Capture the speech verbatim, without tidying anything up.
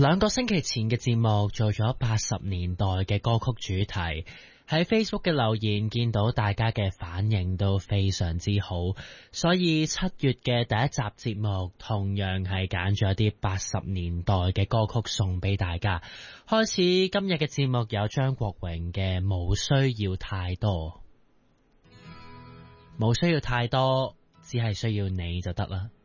兩個星期前嘅節目做咗八十年代嘅歌曲主題，喺 Facebook 嘅留言見到大家嘅反應都非常之好，所以七月嘅第一集節目同樣係揀咗一啲八十年代嘅歌曲送俾大家。開始今日嘅節目有張國榮嘅冇需要太多，冇需要太多，只係需要你就得啦。